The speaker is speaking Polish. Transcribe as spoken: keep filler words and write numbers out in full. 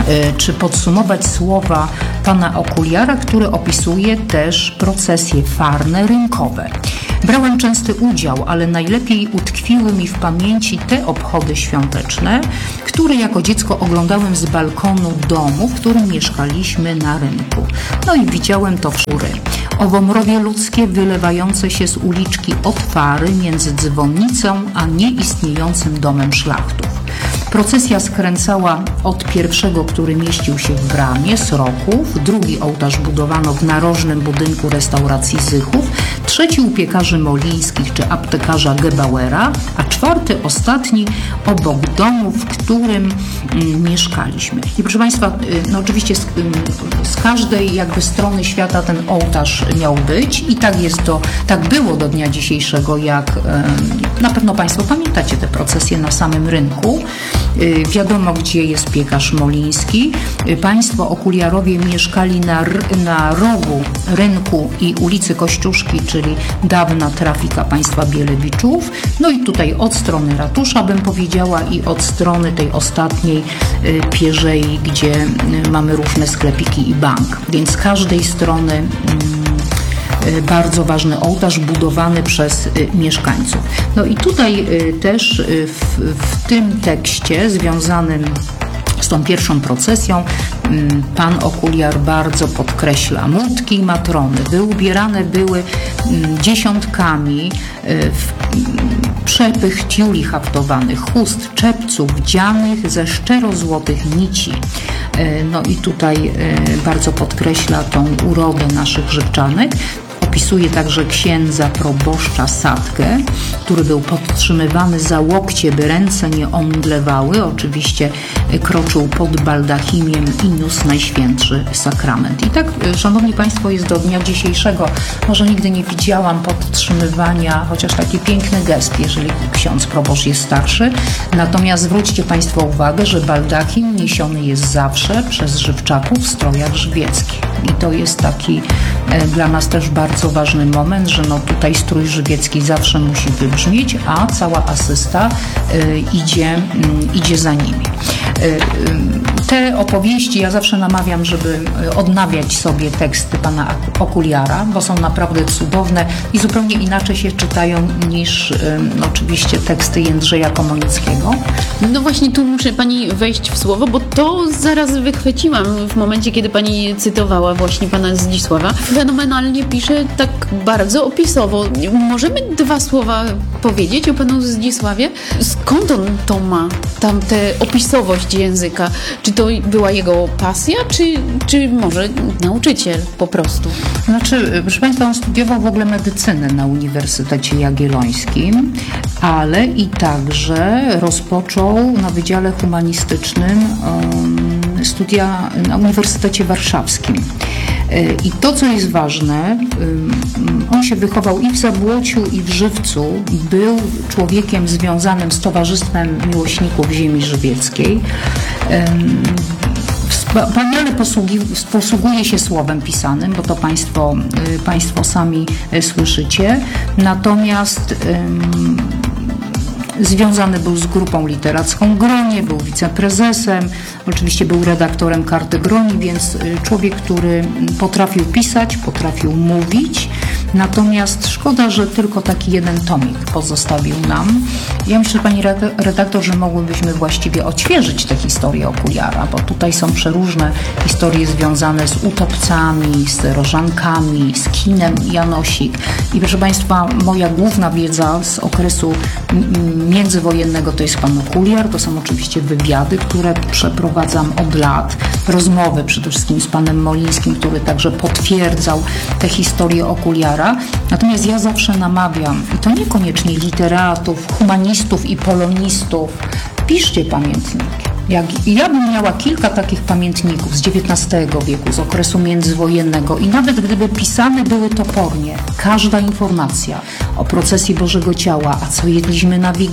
czy podsumować słowa pana Okuliara, który opisuje też procesje farne, rynkowe. Brałem częsty udział, ale najlepiej utkwiły mi w pamięci te obchody świąteczne, które jako dziecko oglądałem z balkonu domu, w którym mieszkaliśmy na rynku. No i widziałem to w góry. Owo mrowie ludzkie wylewające się z uliczki od fary między dzwonnicą a nieistniejącym domem szlachtów. Procesja skręcała od pierwszego, który mieścił się w bramie, z roków, drugi ołtarz budowano w narożnym budynku restauracji Zychów, trzeci u piekarzy Molińskich czy aptekarza Gebauera, a czwarty, ostatni obok domu, w którym mm, mieszkaliśmy. I proszę Państwa, no oczywiście z, z każdej jakby strony świata ten ołtarz miał być i tak jest do, tak było do dnia dzisiejszego, jak na pewno Państwo pamiętacie te procesje na samym rynku. Wiadomo, gdzie jest piekarz Moliński. Państwo Okuliarowie mieszkali na, na rogu rynku i ulicy Kościuszki, czyli dawna trafika państwa Bielewiczów. No i tutaj od strony ratusza, bym powiedziała, i od strony tej ostatniej Pierzei, gdzie mamy różne sklepiki i bank. Więc z każdej strony bardzo ważny ołtarz budowany przez mieszkańców. No i tutaj też w, w tym tekście związanym z tą pierwszą procesją pan Okuliar bardzo podkreśla. Młotki i matrony wyubierane były dziesiątkami w przepych tiuli haftowanych, chust, czepców wdzianych ze szczerozłotych nici. No i tutaj bardzo podkreśla tą urodę naszych żywczanek. Opisuje także księdza proboszcza Sadkę, który był podtrzymywany za łokcie, by ręce nie omdlewały. Oczywiście kroczył pod baldachimiem i niósł Najświętszy Sakrament. I tak, szanowni Państwo, jest do dnia dzisiejszego. Może nigdy nie widziałam podtrzymywania, chociaż taki piękny gest, jeżeli ksiądz proboszcz jest starszy. Natomiast zwróćcie Państwo uwagę, że baldachim niesiony jest zawsze przez żywczaków w strojach żywieckich. I to jest taki e, dla nas też bardzo ważny moment, że no tutaj strój żywiecki zawsze musi wybrzmieć, a cała asysta y, idzie, y, idzie za nimi. Y, y, te opowieści, ja zawsze namawiam, żeby odnawiać sobie teksty pana Okuliara, bo są naprawdę cudowne i zupełnie inaczej się czytają niż y, oczywiście teksty Jędrzeja Komonickiego. No właśnie tu muszę Pani wejść w słowo, bo to zaraz wychwyciłam w momencie, kiedy Pani cytowała właśnie pana Zdzisława. Fenomenalnie pisze, tak bardzo opisowo. Możemy dwa słowa powiedzieć o panu Zdzisławie? Skąd on to ma, tam tę opisowość języka? Czy to była jego pasja, czy, czy może nauczyciel po prostu? Znaczy, proszę Państwa, on studiował w ogóle medycynę na Uniwersytecie Jagiellońskim, ale i także rozpoczął na Wydziale Humanistycznym um, studia na Uniwersytecie Warszawskim. I to, co jest ważne, on się wychował i w Zabłociu, i w Żywcu. Był człowiekiem związanym z Towarzystwem Miłośników Ziemi Żywieckiej. Wspaniale posługuje się słowem pisanym, bo to Państwo, państwo sami słyszycie. Natomiast związany był z grupą literacką Gronie, był wiceprezesem, oczywiście był redaktorem Karty Groni, więc człowiek, który potrafił pisać, potrafił mówić. Natomiast szkoda, że tylko taki jeden tomik pozostawił nam. Ja myślę, Pani redaktor, że mogłybyśmy właściwie odświeżyć tę historię Okuliara, bo tutaj są przeróżne historie związane z utopcami, z rożankami, z kinem Janosik. I proszę Państwa, moja główna wiedza z okresu międzywojennego to jest pan Okuliar. To są oczywiście wywiady, które przeprowadzam od lat. Rozmowy przede wszystkim z panem Molińskim, który także potwierdzał tę historię Okuliara. Natomiast ja zawsze namawiam, i to niekoniecznie literatów, humanistów i polonistów, piszcie pamiętniki. Jak ja bym miała kilka takich pamiętników z dziewiętnastego wieku, z okresu międzywojennego i nawet gdyby pisane były topornie, każda informacja o procesji Bożego Ciała, a co jedliśmy na Wigilię,